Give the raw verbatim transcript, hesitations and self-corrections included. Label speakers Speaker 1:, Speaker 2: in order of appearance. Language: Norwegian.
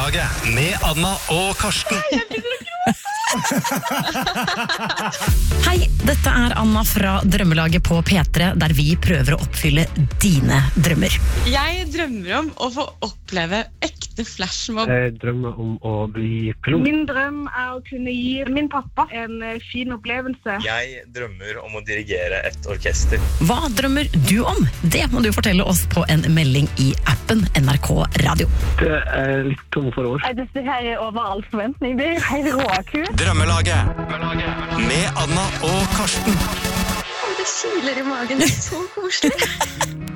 Speaker 1: Drømmelaget med Anna og Karsten.
Speaker 2: Hei, dette er Anna fra Drømmelaget på P tre, der vi prøver å oppfylle dine drømmer.
Speaker 3: Jeg drømmer om å få oppleve ekte flashmob.
Speaker 4: Jeg drømmer om å bli pilot.
Speaker 5: Min drøm er å kunne gi min pappa en fin opplevelse.
Speaker 6: Jeg drømmer om å dirigere et orkester.
Speaker 2: Hva drømmer du om? Det må du fortelle oss på en melding i appen N R K Radio.
Speaker 4: Det er litt tom for ord.
Speaker 5: Dette her er over all forventning. Det er jo helt råkult.
Speaker 1: Drømmelaget med Anna og Karsten.
Speaker 5: Det kiler i magen. Det er så koselig.